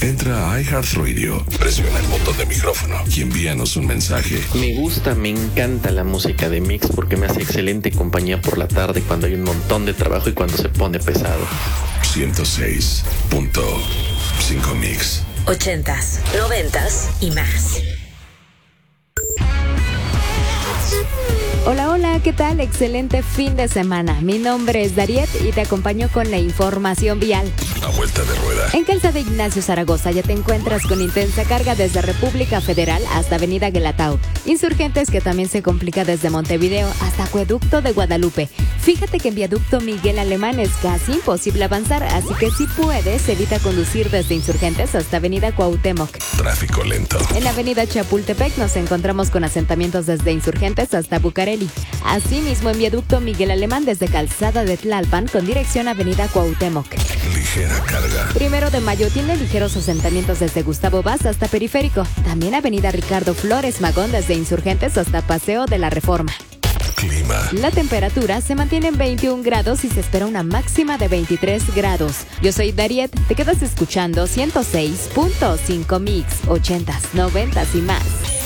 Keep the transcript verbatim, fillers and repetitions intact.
Entra a iHeartRadio, presiona el botón de micrófono y envíanos un mensaje. Me gusta, me encanta la música de Mix porque me hace excelente compañía por la tarde cuando hay un montón de trabajo y cuando se pone pesado. ciento seis punto cinco Mix. Ochentas, noventas y más. Hola, hola, ¿qué tal? Excelente fin de semana. Mi nombre es Dariet y te acompaño con la información vial. A vuelta de rueda. En Calzada Ignacio Zaragoza ya te encuentras con intensa carga desde República Federal hasta Avenida Guelatao. Insurgentes que también se complica desde Montevideo hasta Acueducto de Guadalupe. Fíjate que en Viaducto Miguel Alemán es casi imposible avanzar, así que si puedes, evita conducir desde Insurgentes hasta Avenida Cuauhtémoc. Tráfico lento. En Avenida Chapultepec nos encontramos con asentamientos desde Insurgentes hasta Bucareli. Asimismo, en Viaducto Miguel Alemán desde Calzada de Tlalpan con dirección Avenida Cuauhtémoc. Ligera carga. Primero de Mayo tiene ligeros asentamientos desde Gustavo Vaz hasta Periférico. También Avenida Ricardo Flores Magón desde Insurgentes hasta Paseo de la Reforma. Clima. La temperatura se mantiene en veintiún grados y se espera una máxima de veintitrés grados. Yo soy Dariet, te quedas escuchando ciento seis punto cinco Mix, ochentas, noventas y más.